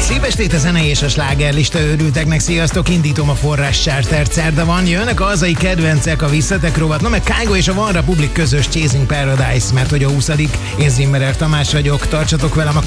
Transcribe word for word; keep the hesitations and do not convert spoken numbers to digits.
Szép estét, a zenei és a slágerlista őrülteknek, sziasztok! Indítom a Forrás Charter, szerda van, jönnek a hazai kedvencek, a Visszatek rovat, na meg Kygo és a One Republic közös Chasing Paradise, mert hogy a huszadik Én Zimmerer Tamás vagyok, tartsatok velem a